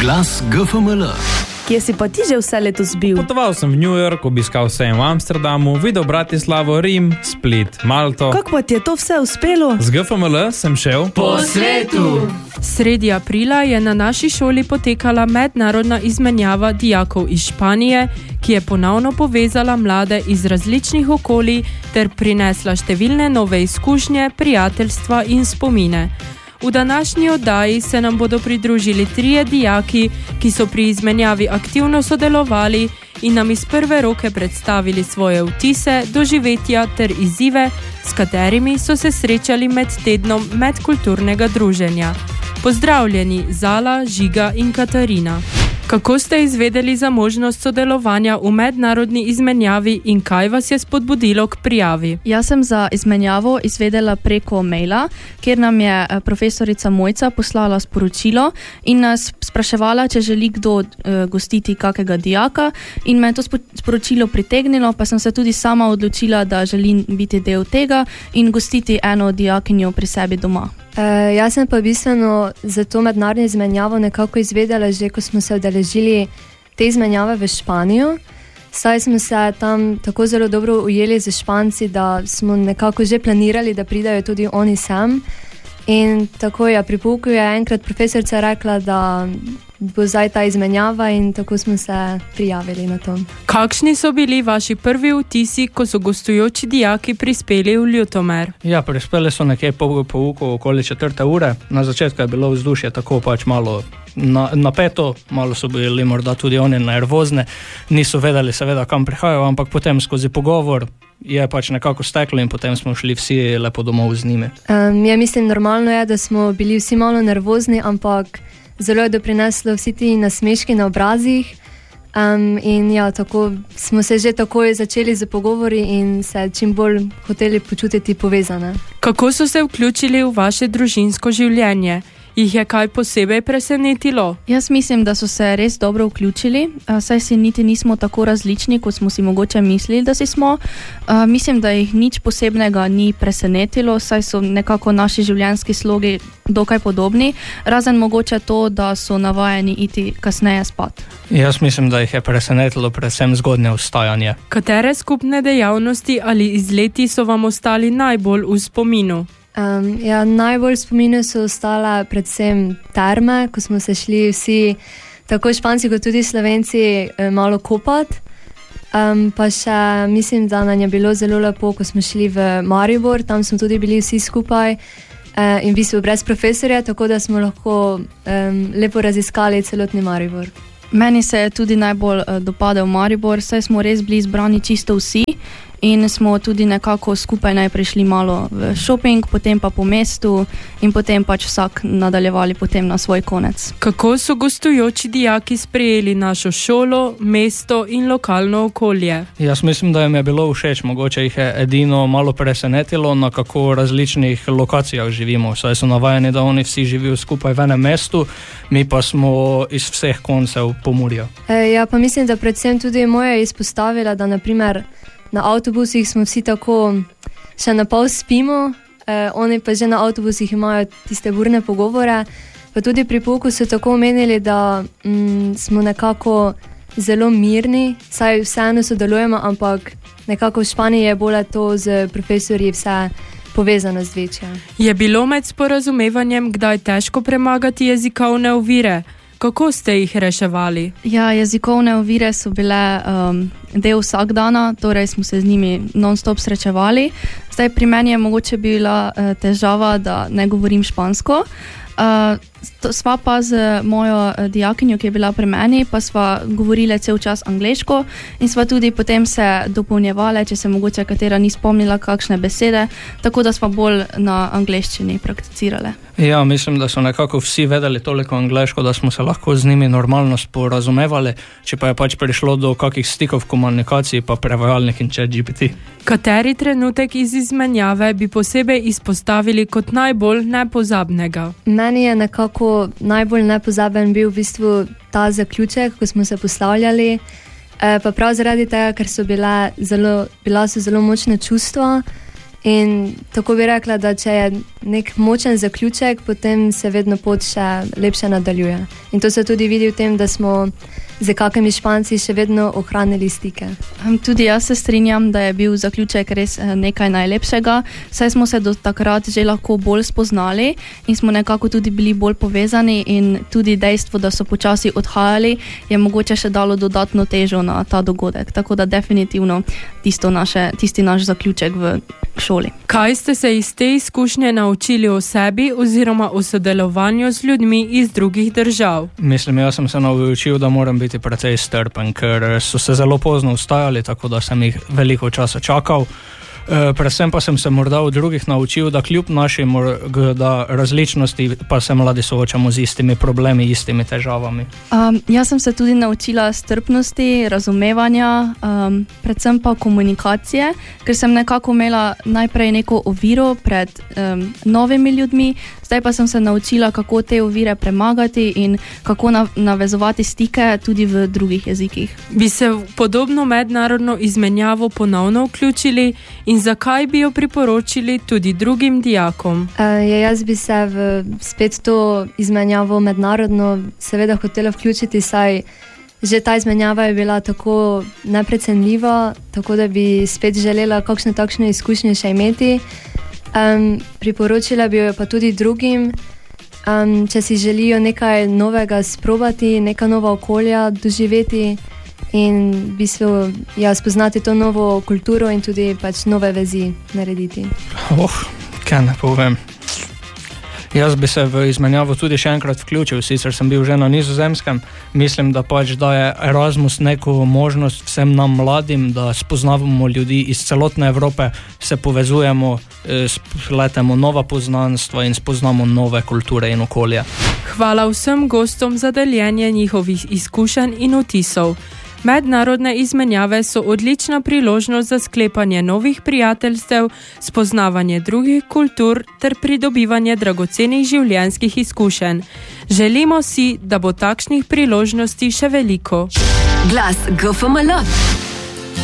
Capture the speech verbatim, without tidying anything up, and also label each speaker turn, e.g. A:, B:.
A: Glas G F M L.
B: Kje si pa ti že vse letos bil?
C: Potoval sem v New York, obiskal sem v Amsterdamu, videl Bratislavo, Rim, Split, Malto.
B: Kako pa ti je to vse uspelo?
C: Z G F M L sem šel
D: po svetu.
E: Sredi aprila je na naši šoli potekala mednarodna izmenjava dijakov iz Španije, ki je ponovno povezala mlade iz različnih okolij ter prinesla številne nove izkušnje, prijateljstva in spomine. V današnji oddaji se nam bodo pridružili trije dijaki, ki so pri izmenjavi aktivno sodelovali in nam iz prve roke predstavili svoje vtise, doživetja ter izzive, s katerimi so se srečali med tednom medkulturnega druženja. Pozdravljeni Zala, Žiga in Katarina. Kako ste izvedeli za možnost sodelovanja v mednarodni izmenjavi in kaj vas je spodbudilo k prijavi?
F: Jaz sem za izmenjavo izvedela preko maila, kjer nam je profesorica Mojca poslala sporočilo in nas spraševala, če želi kdo uh, gostiti kakega dijaka, in me je to sporočilo pritegnilo, pa sem se tudi sama odločila, da želim biti del tega in gostiti eno dijakinjo pri sebi doma.
G: Uh, jaz sem pa bistveno za to mednarodno izmenjavo nekako izvedela že, ko smo se udeležili te izmenjave v Španijo. Saj smo se tam tako zelo dobro ujeli z Španci, da smo nekako že planirali, da pridajo tudi oni sem. In tako je, pri pouku je enkrat profesorica rekla, da bo zdaj ta izmenjava, in tako smo se prijavili na to.
E: Kakšni so bili vaši prvi vtisi, ko so gostujoči dijaki prispeli v Ljutomer?
H: Ja, prispeli so nekje po pouku okoli četrte ure. Na začetku je bilo vzdušje tako pač malo na, napeto, malo so bili morda tudi oni nervozne, niso vedeli seveda kam prihajajo, ampak potem skozi pogovor je pač nekako steklo in potem smo šli vsi lepo domov z njimi.
G: Um, ja, mislim, normalno je, da smo bili vsi malo nervozni, ampak zelo je doprineslo vsi ti nasmeški na obrazih. Um, in ja, tako smo se že takoj začeli z pogovori in se čim bolj hoteli počutiti povezane.
E: Kako so se vključili v vaše družinsko življenje? Jih je kaj posebej presenetilo?
F: Jaz mislim, da so se res dobro vključili, saj si niti nismo tako različni, kot smo si mogoče mislili, da si smo. Mislim, da jih nič posebnega ni presenetilo, saj so nekako naši življenjski slogi dokaj podobni, razen mogoče to, da so navajeni iti kasneje spat.
H: Jaz mislim, da jih je presenetilo predvsem zgodnje vstajanje.
E: Katere skupne dejavnosti ali izleti so vam ostali najbolj v spominu?
G: Um, ja, najbolj v spominu so ostale predvsem terme, ko smo se šli vsi, tako Španci kot tudi Slovenci, malo kopati. Um, pa še mislim, da nam je bilo zelo lepo, ko smo šli v Maribor, tam smo tudi bili vsi skupaj uh, in v bistvu brez profesorja, tako da smo lahko um, lepo raziskali celotni Maribor.
F: Meni se je tudi najbolj uh, dopadel Maribor, saj smo res bili zbrani čisto vsi. In smo tudi nekako skupaj najprej šli malo v shopping, potem pa po mestu in potem pač vsak nadaljevali potem na svoj konec.
E: Kako so gostujoči dijaki sprejeli našo šolo, mesto in lokalno okolje?
H: Jaz mislim, da jim je bilo všeč, mogoče jih je edino malo presenetilo, na kako različnih lokacijah živimo. Saj so navajeni, da oni vsi živijo skupaj v enem mestu, mi pa smo iz vseh koncev Pomurja.
G: E, ja, pa mislim, da predvsem tudi moja izpostavila, da naprimer na avtobusih smo vsi tako še na pol spimo, eh, oni pa že na avtobusih imajo tiste burne pogovore. Pa tudi pri pouku so tako omenili, da mm, smo nekako zelo mirni, saj vseeno sodelujemo, ampak nekako v Španiji je bolj to z profesorji vse povezano z večja.
E: Je bilo med sporazumevanjem kdaj težko premagati jezikovne ovire? Kako ste jih reševali?
F: Ja, jezikovne ovire so bile um, del vsakdana, torej smo se z njimi non-stop srečevali. Zdaj pri meni je mogoče bila uh, težava, da ne govorim špansko. Uh, sva pa z mojo dijakinjo, ki je bila pri meni, pa sva govorile cel čas angleško in sva tudi potem se dopolnjevale, če se mogoče katera ni spomnila kakšne besede, tako da sva bolj na angleščini prakticirale.
H: Ja, mislim, da so nekako vsi vedeli toliko angleško, da smo se lahko z njimi normalno sporazumevali, če pa je pač prišlo do kakih stikov v komunikaciji, pa prevajalnik in chat G P T.
E: Kateri trenutek iz izmenjave bi posebej izpostavili kot najbolj nepozabnega?
G: Meni je nekako najbolj nepozaben bil v bistvu ta zaključek, ko smo se poslavljali, pa prav zaradi tega, ker so bile zelo, bila so zelo močna čustva In tako bi rekla, da če je nek močen zaključek, potem se vedno pot še lepše nadaljuje. In to se tudi vidi v tem, da smo z kakimi Španci še vedno ohranili stike.
F: Tudi jaz se strinjam, da je bil zaključek res nekaj najlepšega, saj smo se do takrat že lahko bolj spoznali in smo nekako tudi bili bolj povezani in tudi dejstvo, da so počasi odhajali, je mogoče še dalo dodatno težo na ta dogodek. Tako da definitivno tisto naše, tisti naš zaključek v šoli.
E: Kaj ste se iz te izkušnje naučili o sebi oziroma o sodelovanju z ljudmi iz drugih držav?
H: Mislim, jaz sem se naučil, da moram biti precej strpen, ker so se zelo pozno vstajali, tako da sem jih veliko časa čakal. E, predvsem pa sem se morda od drugih naučil, da kljub naši da različnosti pa se mladi soočamo z istimi problemi, istimi težavami.
F: Um, jaz sem se tudi naučila strpnosti, razumevanja, um, predvsem pa komunikacije, ker sem nekako imela najprej neko oviro pred um, novimi ljudmi, zdaj pa sem se naučila, kako te ovire premagati in kako na, navezovati stike tudi v drugih jezikih.
E: Bi se v podobno mednarodno izmenjavo ponovno vključili in zakaj bi jo priporočili tudi drugim dijakom?
G: Uh, ja, jaz bi se v spet to izmenjavo mednarodno seveda hotela vključiti, saj že ta izmenjava je bila tako neprecenljiva, tako da bi spet želela kakšne takšne izkušnje še imeti. Um, priporočila bi jo pa tudi drugim, um, če si želijo nekaj novega sprobati, neka nova okolja doživeti in v bistvu ja, spoznati to novo kulturo in tudi pač nove vezi narediti.
H: Oh, kaj ne povem. Jaz bi se v izmenjavo tudi še enkrat vključil, sicer sem bil že na Nizozemskem. Mislim, da pač daje Erasmus neko možnost vsem nam mladim, da spoznavamo ljudi iz celotne Evrope, se povezujemo, spletemo nova poznanstva in spoznamo nove kulture in okolja.
E: Hvala vsem gostom za deljenje njihovih izkušenj in vtisov. Mednarodne izmenjave so odlična priložnost za sklepanje novih prijateljstev, spoznavanje drugih kultur ter pridobivanje dragocenih življenjskih izkušenj. Želimo si, da bo takšnih priložnosti še veliko.
A: Glas G F M L.